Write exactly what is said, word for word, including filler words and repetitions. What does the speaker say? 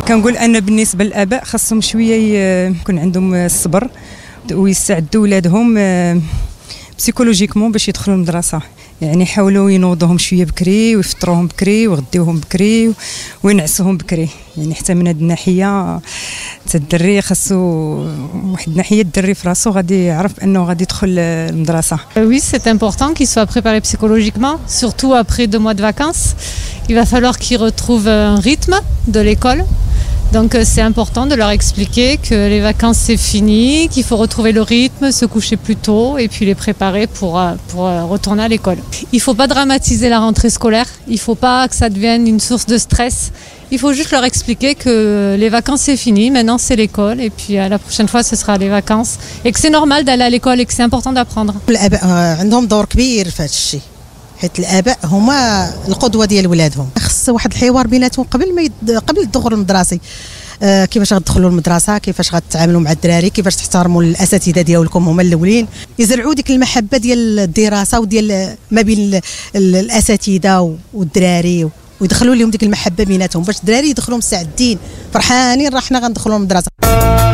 كنقول ان بالنسبه للاباء خاصهم شويه يكون عندهم الصبر ويستعدوا ولادهم بسيكولوجيكمون باش يدخلوا المدرسه. يعني يحاولوا ينوضوهم شويه بكري ويفطروهم بكري ويغديوهم بكري وينعسوهم بكري. يعني حتى من هذه الناحيه حتى الدري خاصو واحد الناحيه الدري في راسو غادي يعرف انه غادي يدخل المدرسه. Oui, c'est important qu'il soit préparé psychologiquement, surtout après deux mois de vacances. Il va falloir qu'il retrouve un rythme de l'école. Donc c'est important de leur expliquer que les vacances c'est fini, qu'il faut retrouver le rythme, se coucher plus tôt et puis les préparer pour, pour retourner à l'école. Il ne faut pas dramatiser la rentrée scolaire, il ne faut pas que ça devienne une source de stress. Il faut juste leur expliquer que les vacances c'est fini, maintenant c'est l'école et puis la prochaine fois ce sera les vacances et que c'est normal d'aller à l'école et que c'est important d'apprendre. عندهم دور كبير في هذا الشيء. حيت الاباء هما القدوه ديال ولادهم. خص واحد الحوار بيناتهم قبل ما يد... قبل الدخول المدرسي. آه كيفاش غتدخلوا المدرسه، كيفاش غتعاملوا مع الدراري، كيفاش تحترموا الاساتذه ديالكم هما الاولين، يزرعوا ديك المحبه ديال الدراسه وديال ما بين الاساتذه والدراري ويدخلوا لهم ديك المحبه بيناتهم باش الدراري يدخلوا مستعدين فرحانين راه حنا غندخلوا المدرسه.